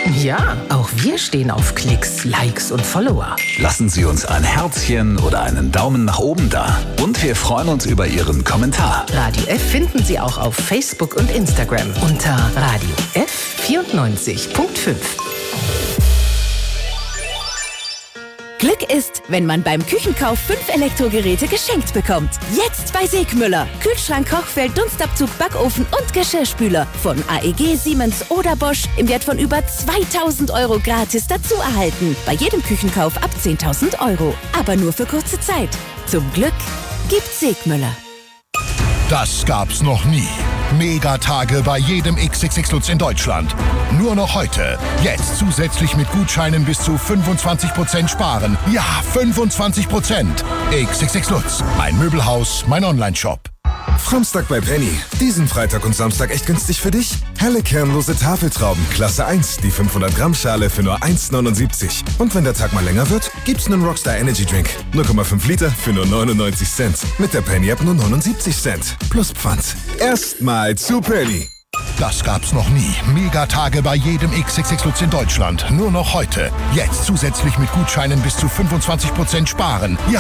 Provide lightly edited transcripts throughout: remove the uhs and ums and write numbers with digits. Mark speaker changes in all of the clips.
Speaker 1: Ja, auch wir stehen auf Klicks, Likes und Follower.
Speaker 2: Lassen Sie uns ein Herzchen oder einen Daumen nach oben da. Und wir freuen uns über Ihren Kommentar.
Speaker 1: Radio F finden Sie auch auf Facebook und Instagram unter Radio F 94.5.
Speaker 3: Glück ist, wenn man beim Küchenkauf 5 Elektrogeräte geschenkt bekommt. Jetzt bei Segmüller. Kühlschrank, Kochfeld, Dunstabzug, Backofen und Geschirrspüler. Von AEG, Siemens oder Bosch im Wert von über 2.000 € gratis dazu erhalten. Bei jedem Küchenkauf ab 10.000 €. Aber nur für kurze Zeit. Zum Glück gibt's Segmüller.
Speaker 4: Das gab's noch nie. Megatage bei jedem XXX Lutz in Deutschland. Nur noch heute. Jetzt zusätzlich mit Gutscheinen bis zu 25% sparen. Ja, 25%. XXX Lutz. Mein Möbelhaus, mein Onlineshop.
Speaker 5: Samstag bei Penny. Diesen Freitag und Samstag echt günstig für dich? Helle kernlose Tafeltrauben, Klasse 1, die 500 Gramm Schale für nur 1,79. Und wenn der Tag mal länger wird, gibt's einen Rockstar Energy Drink. 0,5 Liter für nur 99 Cent. Mit der Penny App nur 79 Cent. Plus Pfand. Erstmal zu Penny.
Speaker 4: Das gab's noch nie. Megatage bei jedem XXX Lutz in Deutschland. Nur noch heute. Jetzt zusätzlich mit Gutscheinen bis zu 25% sparen. Ja,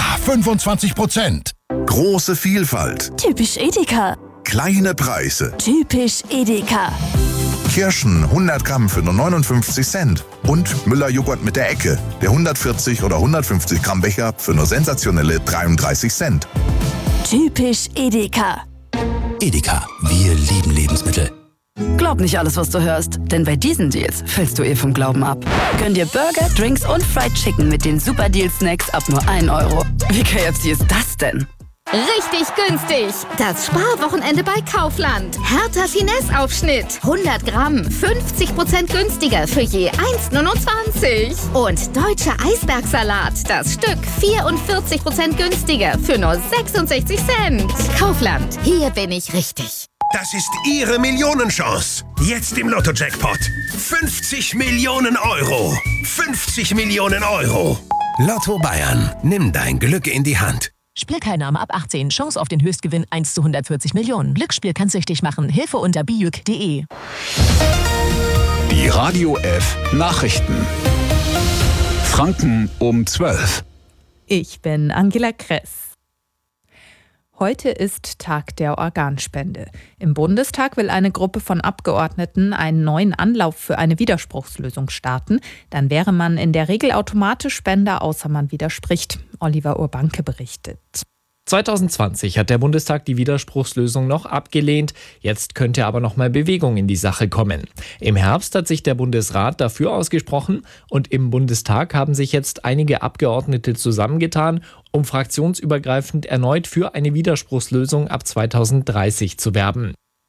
Speaker 4: 25%.
Speaker 6: Große Vielfalt.
Speaker 3: Typisch Edeka.
Speaker 6: Kleine Preise.
Speaker 3: Typisch Edeka.
Speaker 6: Kirschen 100 Gramm für nur 59 Cent. Und Müller-Joghurt mit der Ecke. Der 140 oder 150 Gramm Becher für nur sensationelle 33 Cent.
Speaker 3: Typisch Edeka.
Speaker 7: Edeka, wir lieben Lebensmittel.
Speaker 8: Glaub nicht alles, was du hörst, denn bei diesen Deals fällst du vom Glauben ab. Gönn dir Burger, Drinks und Fried Chicken mit den Super Deal-Snacks ab nur 1 €. Wie KFC ist das denn?
Speaker 9: Richtig günstig. Das Sparwochenende bei Kaufland. Hertha Finesse-Aufschnitt. 100 Gramm, 50% günstiger für je 1,29. Und deutscher Eisbergsalat. Das Stück 44% günstiger für nur 66 Cent. Kaufland. Hier bin ich richtig.
Speaker 10: Das ist Ihre Millionenchance. Jetzt im Lotto-Jackpot. 50 Millionen €. 50 Millionen €. Lotto Bayern. Nimm dein Glück in die Hand.
Speaker 11: Spielteilnahme ab 18. Chance auf den Höchstgewinn 1 zu 140 Millionen. Glücksspiel kann süchtig machen. Hilfe unter bijück.de.
Speaker 2: Die Radio F Nachrichten. Franken um 12.
Speaker 12: Ich bin Angela Kress. Heute ist Tag der Organspende. Im Bundestag will eine Gruppe von Abgeordneten einen neuen Anlauf für eine Widerspruchslösung starten. Dann wäre man in der Regel automatisch Spender, außer man widerspricht. Oliver Urbanke berichtet.
Speaker 13: 2020 hat der Bundestag die Widerspruchslösung noch abgelehnt. Jetzt könnte aber noch mal Bewegung in die Sache kommen. Im Herbst hat sich der Bundesrat dafür ausgesprochen und im Bundestag haben sich jetzt einige Abgeordnete zusammengetan, um fraktionsübergreifend erneut für eine Widerspruchslösung ab 2030 zu werben.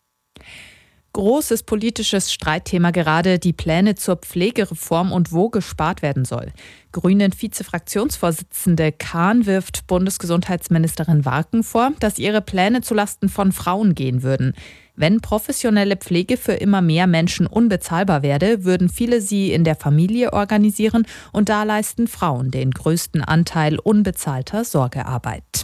Speaker 12: Großes politisches Streitthema gerade die Pläne zur Pflegereform und wo gespart werden soll. Grünen Vizefraktionsvorsitzende Kahn wirft Bundesgesundheitsministerin Warken vor, dass ihre Pläne zulasten von Frauen gehen würden. Wenn professionelle Pflege für immer mehr Menschen unbezahlbar werde, würden viele sie in der Familie organisieren und da leisten Frauen den größten Anteil unbezahlter Sorgearbeit.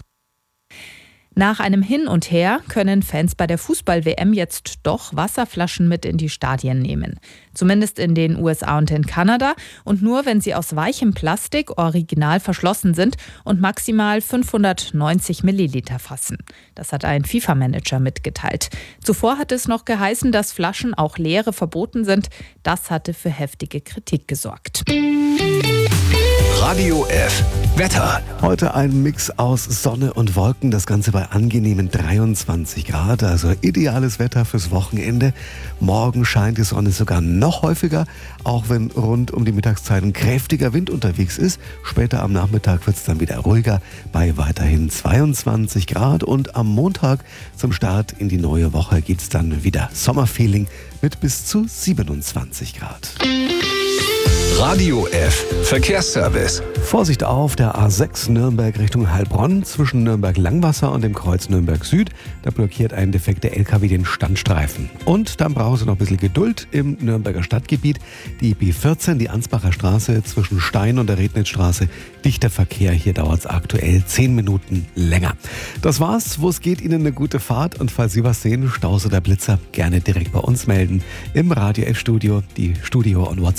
Speaker 12: Nach einem Hin und Her können Fans bei der Fußball-WM jetzt doch Wasserflaschen mit in die Stadien nehmen. Zumindest in den USA und in Kanada und nur, wenn sie aus weichem Plastik original verschlossen sind und maximal 590 Milliliter fassen. Das hat ein FIFA-Manager mitgeteilt. Zuvor hat es noch geheißen, dass Flaschen auch leere verboten sind. Das hatte für heftige Kritik gesorgt.
Speaker 2: Radio F Wetter.
Speaker 14: Heute ein Mix aus Sonne und Wolken, das Ganze bei angenehmen 23 Grad, also ideales Wetter fürs Wochenende. Morgen scheint die Sonne sogar noch häufiger, auch wenn rund um die Mittagszeit ein kräftiger Wind unterwegs ist. Später am Nachmittag wird es dann wieder ruhiger bei weiterhin 22 Grad und am Montag zum Start in die neue Woche gibt es dann wieder Sommerfeeling mit bis zu 27 Grad.
Speaker 2: Radio F Verkehrsservice.
Speaker 14: Vorsicht auf der A6 Nürnberg Richtung Heilbronn zwischen Nürnberg-Langwasser und dem Kreuz Nürnberg Süd. Da blockiert ein defekter LKW den Standstreifen. Und dann brauchst du noch ein bisschen Geduld im Nürnberger Stadtgebiet. Die B14, die Ansbacher Straße zwischen Stein und der Rednitzstraße. Dichter Verkehr, hier dauert es aktuell 10 Minuten länger. Das war's, wo es geht. Ihnen eine gute Fahrt und falls Sie was sehen, Staus oder Blitzer, gerne direkt bei uns melden. Im Radio F Studio, die Studio- und WhatsApp